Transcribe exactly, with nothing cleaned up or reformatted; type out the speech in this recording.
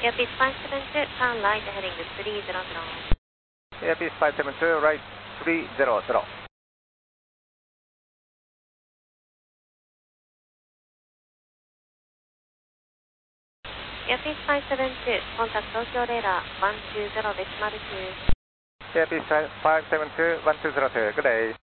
Airpiece five seven two, turn right heading to three zero zero. Airpiece five seven two, right three zero zero. Airpiece five seven two, contact Tokyo radar one two zero decimal two. Airpiece five seven two, one two zero two, good day.